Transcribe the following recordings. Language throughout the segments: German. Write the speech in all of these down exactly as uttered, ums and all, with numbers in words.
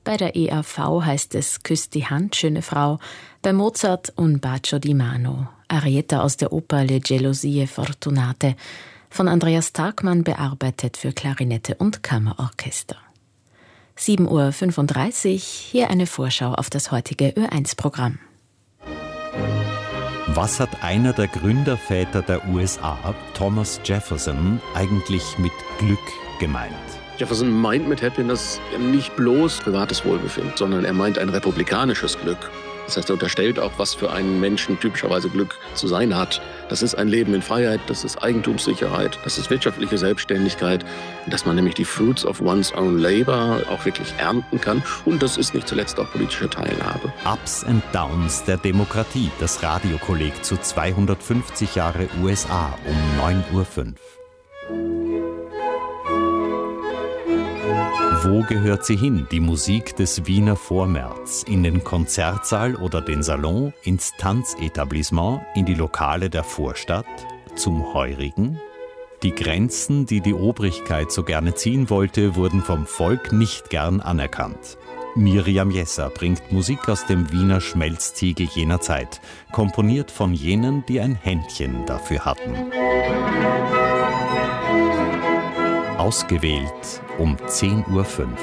Bei der E R V heißt es Küss die Hand, schöne Frau. Bei Mozart Un bacio di mano. Arietta aus der Oper Le gelosie fortunate. Von Andreas Tagmann bearbeitet für Klarinette und Kammerorchester. sieben Uhr fünfunddreißig, hier eine Vorschau auf das heutige Ö eins Programm. Was hat einer der Gründerväter der U S A, Thomas Jefferson, eigentlich mit Glück gemeint? Jefferson meint mit Happiness nicht bloß privates Wohlbefinden, sondern er meint ein republikanisches Glück. Das heißt, er unterstellt auch, was für einen Menschen typischerweise Glück zu sein hat. Das ist ein Leben in Freiheit, das ist Eigentumssicherheit, das ist wirtschaftliche Selbstständigkeit, dass man nämlich die Fruits of one's own labor auch wirklich ernten kann. Und das ist nicht zuletzt auch politische Teilhabe. Ups and Downs der Demokratie, das Radiokolleg zu zweihundertfünfzig Jahre U S A um neun Uhr fünf. Wo gehört sie hin, die Musik des Wiener Vormärz? In den Konzertsaal oder den Salon, ins Tanzetablissement, in die Lokale der Vorstadt, zum Heurigen? Die Grenzen, die die Obrigkeit so gerne ziehen wollte, wurden vom Volk nicht gern anerkannt. Miriam Jesser bringt Musik aus dem Wiener Schmelztiegel jener Zeit, komponiert von jenen, die ein Händchen dafür hatten. Ausgewählt um zehn Uhr fünf.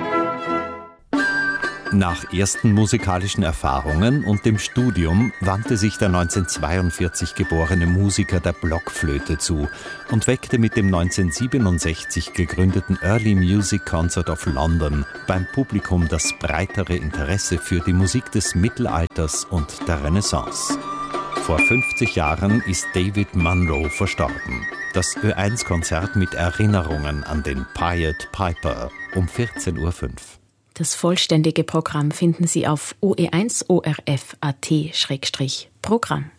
Nach ersten musikalischen Erfahrungen und dem Studium wandte sich der neunzehnhundertzweiundvierzig geborene Musiker der Blockflöte zu und weckte mit dem neunzehnhundertsiebenundsechzig gegründeten Early Music Concert of London beim Publikum das breitere Interesse für die Musik des Mittelalters und der Renaissance. Vor fünfzig Jahren ist David Munro verstorben. Das Ö eins Konzert mit Erinnerungen an den Pied Piper um vierzehn Uhr fünf. Das vollständige Programm finden Sie auf o e eins punkt o r f punkt a t Programm.